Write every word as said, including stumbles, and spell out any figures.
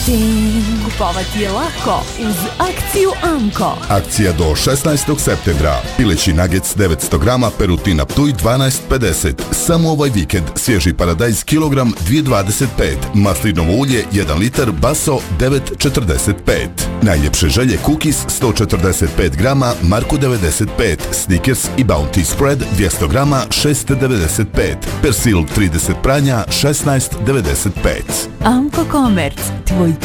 Kupovati je lako uz akciju Anko. Akcija do šesnaestog septembra. Pileći nuggets devetsto grama, Perutina Ptuj dvanaest pedeset. Samo ovaj vikend svježi paradajz kilogram dvije dvadeset pet. Maslinovo ulje jedan litar, Baso devet četrdeset pet. Najljepše želje cookies sto četrdeset pet grama, Marko devedeset pet. Snickers i Bounty spread dvjesto grama, šest devedeset pet. Persil trideset pranja, šesnaest devedeset pet. Anko Komerc, tvoj